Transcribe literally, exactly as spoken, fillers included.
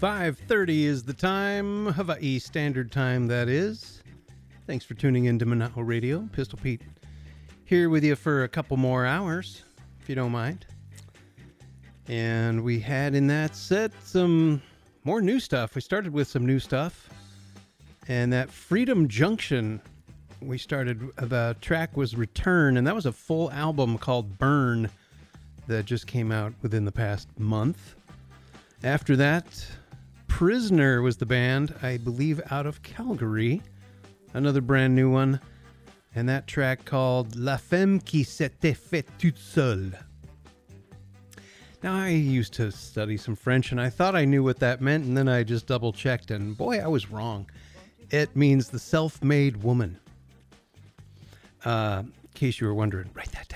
five thirty is the time, Hawaii Standard Time, that is. Thanks for tuning in to Mana'o Radio. Pistol Pete here with you for a couple more hours, if you don't mind. And we had in that set some more new stuff. We started with some new stuff. And that Freedom Junction, we started, the track was Return, and that was a full album called Burn that just came out within the past month. After that, Prisoner was the band, I believe out of Calgary. Another brand new one. And that track called La Femme qui s'était fait toute seule. Now, I used to study some French, and I thought I knew what that meant, and then I just double-checked, and boy, I was wrong. It means the self-made woman. Uh, in case you were wondering, write that